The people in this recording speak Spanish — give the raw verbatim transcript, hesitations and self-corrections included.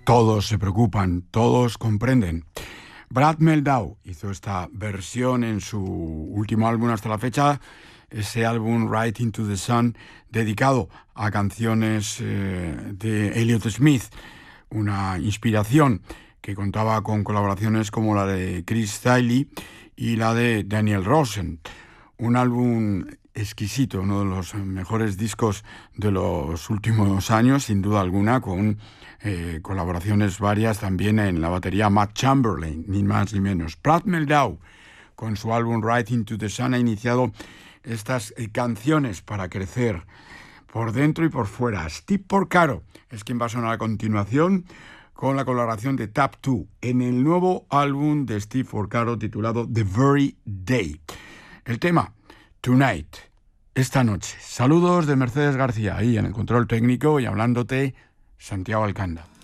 todos se preocupan, todos comprenden. Brad Mehldau hizo esta versión en su último álbum hasta la fecha, ese álbum Right Into the Sun, dedicado a canciones eh, de Elliott Smith, una inspiración que contaba con colaboraciones como la de Chris Thile y la de Daniel Rosen. Un álbum exquisito, uno de los mejores discos de los últimos años, sin duda alguna, con eh, colaboraciones varias también en la batería Matt Chamberlain, ni más ni menos. Brad Mehldau, con su álbum Right Into the Sun, ha iniciado estas eh, canciones para crecer por dentro y por fuera. Steve Porcaro es quien va a sonar a continuación con la colaboración de Tap two en el nuevo álbum de Steve Porcaro titulado The Very Day. El tema, Tonight, esta noche. Saludos de Mercedes García, ahí en el control técnico, y hablándote Santiago Alcanda.